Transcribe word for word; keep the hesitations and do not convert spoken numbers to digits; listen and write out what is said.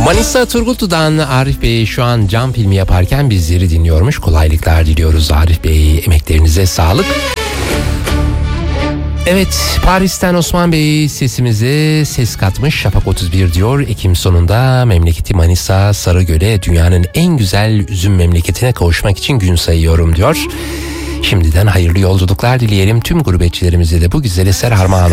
Manisa Turgutlu'dan Arif Bey şu an cam filmi yaparken bizleri dinliyormuş. Kolaylıklar diliyoruz Arif Bey. Emeklerinize sağlık. Evet, Paris'ten Osman Bey sesimize ses katmış. Şafak otuz bir diyor. Ekim sonunda memleketi Manisa Sarıgöl'e dünyanın en güzel üzüm memleketine kavuşmak için gün sayıyorum diyor. Şimdiden hayırlı yolculuklar dileyelim. Tüm gurbetçilerimize de bu güzel eser armağan